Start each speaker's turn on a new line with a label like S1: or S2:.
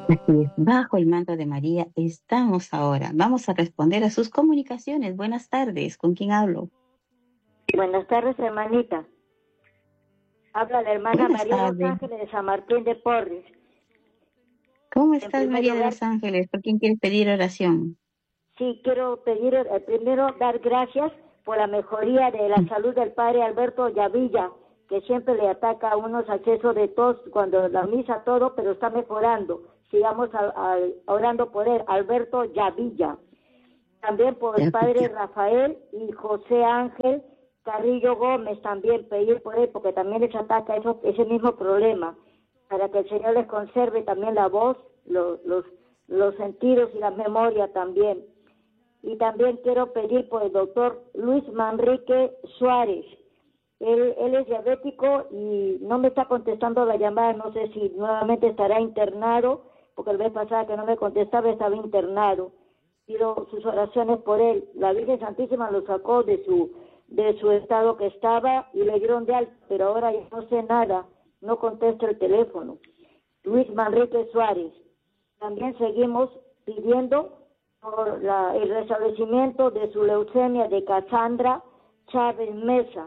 S1: Así es, bajo el manto de María estamos ahora. Vamos a responder a sus comunicaciones. Buenas tardes, ¿con quién hablo?
S2: Buenas tardes, hermanita. Habla la hermana
S1: Buenas
S2: María Los
S1: tardes.
S2: Ángeles de San Martín de Porres.
S1: ¿Cómo
S2: En
S1: estás,
S2: primer
S1: María de
S2: lugar,
S1: los Ángeles? ¿Por quién quieres pedir oración?
S2: sí quiero pedir primero dar gracias por la mejoría de la salud del padre Alberto Yavilla, que siempre le ataca a unos accesos de tos cuando la misa todo, pero está mejorando. Sigamos orando por él, Alberto Yavilla. También por el
S1: Ya,
S2: padre
S1: ya.
S2: Rafael y José Ángel Carrillo Gómez, también pedir por él, porque también les ataca ese mismo problema, para que el Señor les conserve también la voz, los sentidos y la memoria también. Y también quiero pedir por el doctor Luis Manrique Suárez. Él es diabético y no me está contestando la llamada, no sé si nuevamente estará internado, porque la vez pasada que no me contestaba estaba internado. Pido sus oraciones por él. La Virgen Santísima lo sacó de su estado que estaba y le dieron de alta, pero ahora ya no sé nada, no contesta el teléfono. Luis Manrique Suárez. También seguimos pidiendo por el restablecimiento de su leucemia de Cassandra Chávez Mesa.